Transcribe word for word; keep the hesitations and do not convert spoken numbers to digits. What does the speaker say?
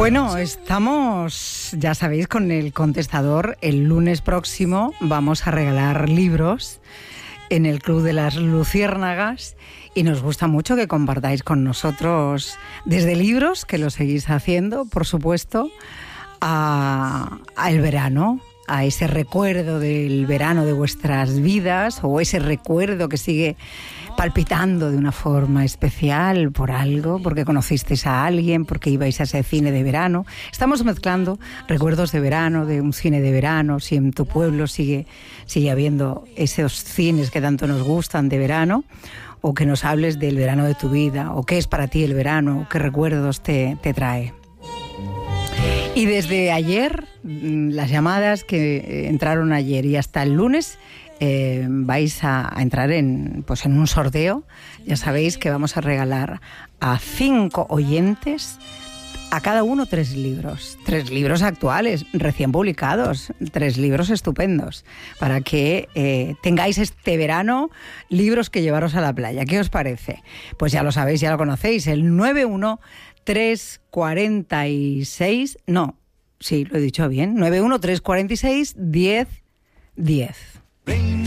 Bueno, estamos, ya sabéis, con el contestador. El lunes próximo vamos a regalar libros en el Club de las Luciérnagas y nos gusta mucho que compartáis con nosotros desde libros, que lo seguís haciendo, por supuesto, a, a el verano, a ese recuerdo del verano de vuestras vidas o ese recuerdo que sigue palpitando de una forma especial por algo, porque conocisteis a alguien, porque ibais a ese cine de verano. Estamos mezclando recuerdos de verano, de un cine de verano, si en tu pueblo sigue, sigue habiendo esos cines que tanto nos gustan de verano, o que nos hables del verano de tu vida, o qué es para ti el verano, o qué recuerdos te, te trae. Y desde ayer, las llamadas que entraron ayer y hasta el lunes, eh, vais a, a entrar en, pues en un sorteo. Ya sabéis que vamos a regalar a cinco oyentes, a cada uno tres libros, tres libros actuales, recién publicados, tres libros estupendos, para que eh, tengáis este verano libros que llevaros a la playa. ¿Qué os parece? Pues ya lo sabéis, ya lo conocéis, el nueve uno tres cuarenta y seis, no, sí, lo he dicho bien, nueve uno tres cuarenta y seis diez diez.